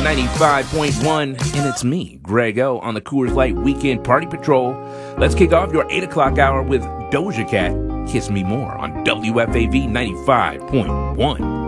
95.1, and it's me, Greg O, on the Coors Light Weekend Party Patrol. Let's kick off your 8 o'clock hour with Doja Cat, Kiss Me More, on WFAV 95.1.